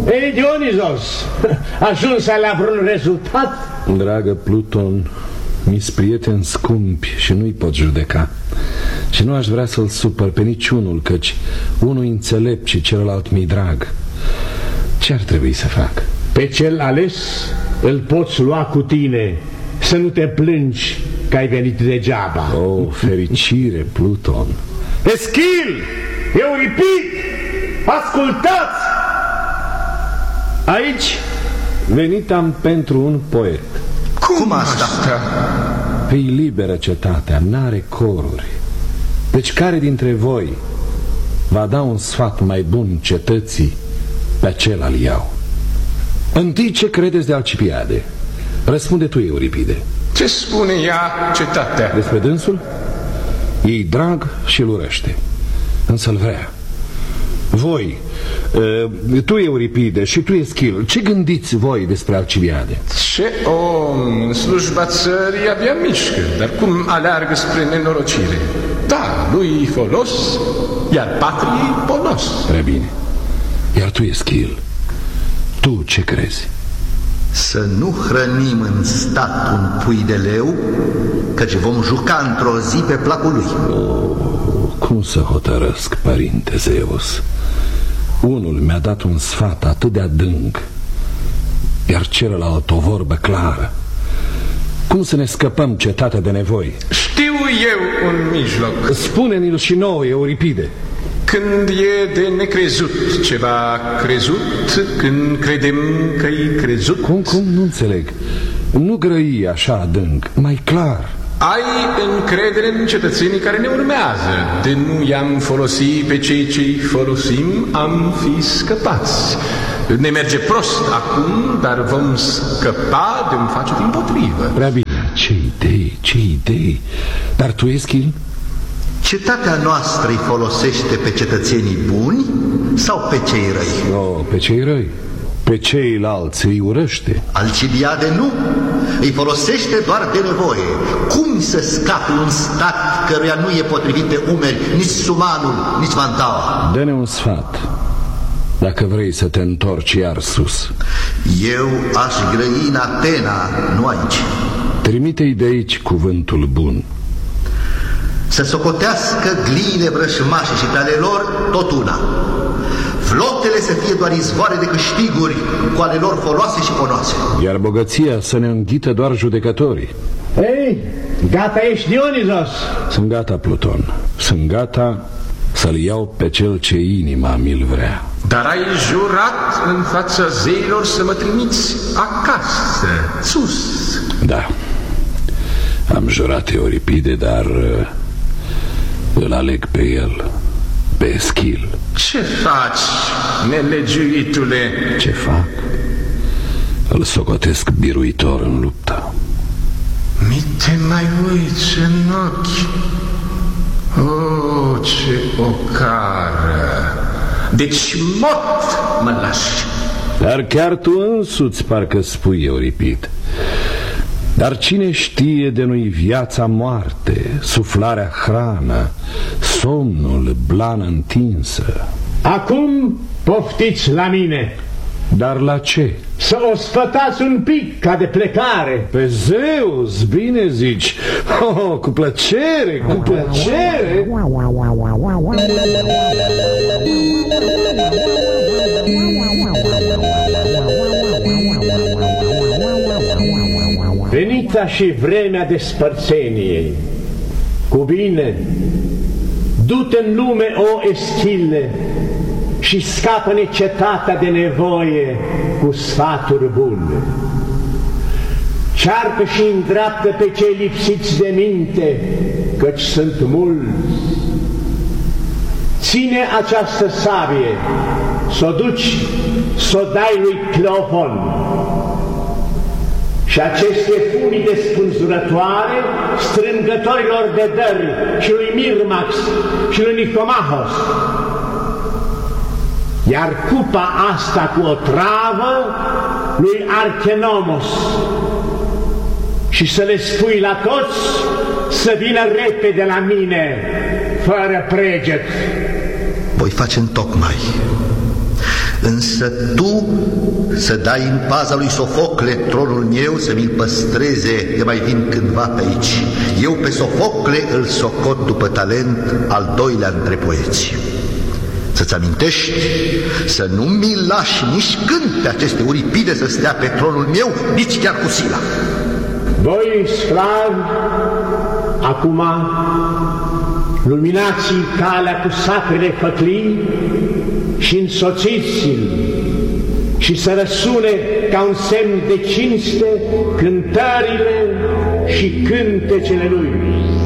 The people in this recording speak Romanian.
Ei, Dionisos, ajuns la vreun rezultat? Dragă Pluton, mi-s prieteni scumpi și nu-i pot judeca. Și nu aș vrea să-l supăr pe niciunul, căci unul înțelept și celălalt mi-i drag. Ce ar trebui să fac? Pe cel ales îl poți lua cu tine, să nu te plângi că ai venit degeaba. O, fericire, Pluton! Eschil! Euripid! Ascultați! Aici venit am pentru un poet. Cum asta? Pe-i liberă cetatea, n-are coruri. Deci care dintre voi va da un sfat mai bun cetății, pe acela îl iau. Întâi, ce credeți de Alcibiade? Răspunde tu, Euripide. Ce spune ea cetatea? Despre dânsul? Ei drag și îl urăște, însă-l vrea. Voi, tu, Euripide, și tu, Eschil, ce gândiți voi despre Alcibiade? Ce om, în slujba țării abia mișcă, dar cum aleargă spre nenorocire. Da, lui folos, iar patriei ponos. Prea bine. Iar tu, Eschil, tu ce crezi? Să nu hrănim în stat un pui de leu, căci vom juca într-o zi pe placul lui. Cum să hotărăsc, părinte Zeus? Unul mi-a dat un sfat atât de adânc, iar celălalt o vorbă clară. Cum să ne scăpăm cetatea de nevoi? Știu eu un mijloc. Spune-ni-l și nouă, Euripide. Când e de necrezut ceva crezut, când credem că-i crezut. Cum? Nu înțeleg. Nu grăi așa adânc, mai clar. Ai încredere în cetățenii care ne urmează. De nu i-am folosit pe cei ce-i folosim, am fi scăpați. Ne merge prost acum, dar vom scăpa de un face dimpotrivă. Prea bine. Ce idei. Dar tu, Eschil? Cetatea noastră îi folosește pe cetățenii buni sau pe cei răi? Pe cei răi. Pe ceilalți îi urăște. Alcibiade nu. Îi folosește doar de nevoie. Cum să scape un stat căruia nu e potrivit pe umeri nici Sumanul, nici Mantaua? Dă-ne un sfat, dacă vrei să te întorci iar sus. Eu aș grăi în Atena, nu aici. Trimite-i de aici cuvântul bun. Să socotească gliile vrășmașe și pe ale lor tot una. Flotele să fie doar izvoare de câștiguri cu ale lor foloase și ponoase. Iar bogăția să ne înghită doar judecătorii. Ei, gata ești, Dionisos? Sunt gata, Pluton. Sunt gata să-l iau pe cel ce inima mi-l vrea. Dar ai jurat în fața zeilor să mă trimiți acasă, sus. Da, am jurat, Euripide, dar îl aleg pe el, pe Eschil. Ce faci, nelegiuitule? Ce fac? Îl socotesc biruitor în luptă. Mi te mai uiți în ochi. Oh, ce ocară! Deci mort mă lași. Dar chiar tu însuți parcă spui, Euripid. Dar cine știe de noi viața moarte, suflarea hrană, somnul, blană întinsă? Acum poftiți la mine. Dar la ce? Să o sfătați un pic ca de plecare. Pe Zeus, bine zici. Cu plăcere, cu plăcere. Venița și vremea despărțeniei. Cu bine, du-te în lume, o Eschile, și scapă-ne cetatea de nevoie cu sfaturi bune. Cearcă și îndreaptă pe cei lipsiți de minte, căci sunt mulți. Ține această sabie, s-o duci, s-o dai lui Cleofon. Și aceste funii de spânzurătoare strângătorilor de dări și lui Mirmax și lui Nicomahos. Iar cupa asta cu o travă lui Archenomos. Și să le spui la toți să vină repede la mine, fără preget. Voi face întocmai. Însă tu să dai în paza lui Sofocle tronul meu, să mi-l păstreze, de mai vin cândva pe aici. Eu pe Sofocle îl socot după talent al doilea între poeți. Să-ți amintești să nu mi lași nici când pe aceste Uripide să stea pe tronul meu, nici chiar cu Sila. Voi, sclavi, acum luminați calea cu sacrele făclii și însoțiți-l și să răsune ca un semn de cinste cântările și cântecele lui.